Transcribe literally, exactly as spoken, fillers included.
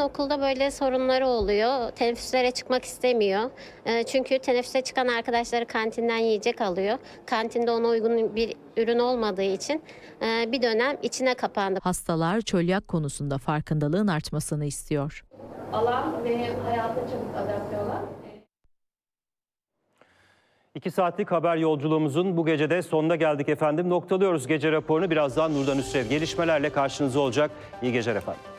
okulda böyle sorunları oluyor. Teneffüslere çıkmak istemiyor. Ee, çünkü teneffüse çıkan arkadaşları kantinden yiyecek alıyor. Kantinde ona uygun bir ürün olmadığı için e, bir dönem içine kapandı. Hastalar çölyak konusunda farkındalığın artmasını istiyor. Alan ve hayata çabuk adapte olan. İki saatlik haber yolculuğumuzun bu gecede sonuna geldik efendim. Noktalıyoruz gece raporunu. Birazdan Nurdan Üstev gelişmelerle karşınızda olacak. İyi geceler efendim.